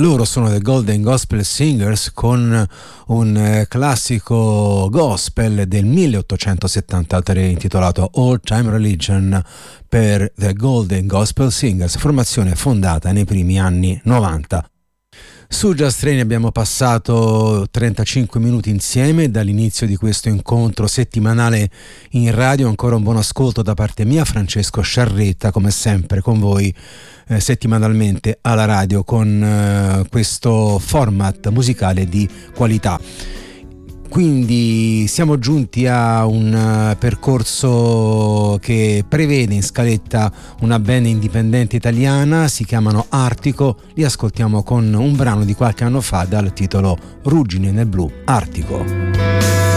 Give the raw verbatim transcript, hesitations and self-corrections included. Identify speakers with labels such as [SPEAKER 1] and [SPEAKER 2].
[SPEAKER 1] Loro sono The Golden Gospel Singers con un eh, classico gospel del milleottocentosettantatré intitolato Old Time Religion per The Golden Gospel Singers, formazione fondata nei primi anni novanta. Su Just Train abbiamo passato trentacinque minuti insieme dall'inizio di questo incontro settimanale in radio. Ancora un buon ascolto da parte mia, Francesco Sciarretta, come sempre con voi eh, settimanalmente alla radio con eh, questo format musicale di qualità. Quindi siamo giunti a un uh, percorso che prevede in scaletta una band indipendente italiana, si chiamano Artico, li ascoltiamo con un brano di qualche anno fa dal titolo Ruggine nel blu, Artico.